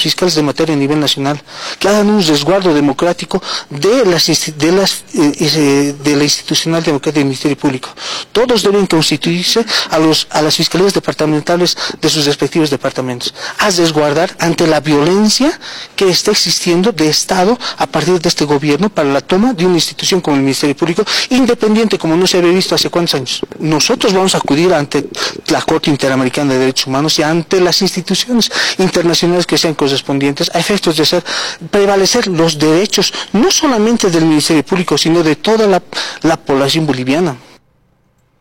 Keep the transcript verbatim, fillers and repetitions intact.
fiscales de materia a nivel nacional, que hagan un resguardo democrático de las de las eh, de la institucional democrática del Ministerio Público. Todos deben constituirse a los a las fiscalías departamentales de sus respectivos departamentos, a resguardar ante la violencia que está existiendo de Estado a partir de este gobierno para la toma de una institución como el Ministerio Público, independiente como no se había visto hace cuántos años. Nosotros vamos a acudir ante la Corte Interamericana de Derechos Humanos y ante las instituciones internacionales que sean correspondientes a efectos de hacer prevalecer los derechos no solamente del Ministerio Público, sino de toda la, la población boliviana.